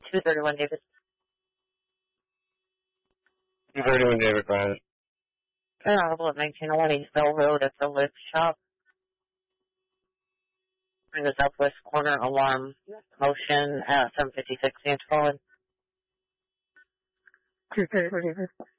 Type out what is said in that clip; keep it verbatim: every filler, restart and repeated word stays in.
two thirty-one David. two thirty-one David, Brian. Arrival at nineteen oh one East Bell Road at the lift shop. In the southwest corner, alarm motion at seven fifty-six Santafolin. two thirty-one David.